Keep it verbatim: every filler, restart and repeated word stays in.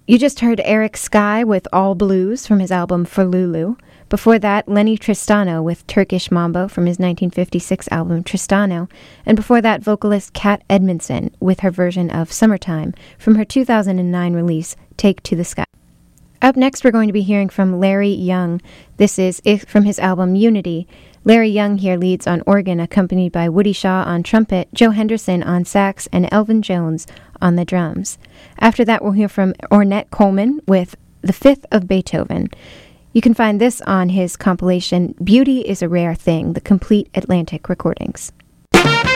You just heard Eric Sky with All Blues from his album For Lulu. Before that, Lenny Tristano with Turkish Mambo from his nineteen fifty-six album Tristano. And before that, vocalist Kat Edmondson with her version of Summertime from her two thousand nine release, Take to the Sky. Up next, we're going to be hearing from Larry Young. This is If from his album Unity. Larry Young here leads on organ, accompanied by Woody Shaw on trumpet, Joe Henderson on sax, and Elvin Jones on the drums. After that, we'll hear from Ornette Coleman with The Fifth of Beethoven. You can find this on his compilation, Beauty is a Rare Thing, the Complete Atlantic Recordings.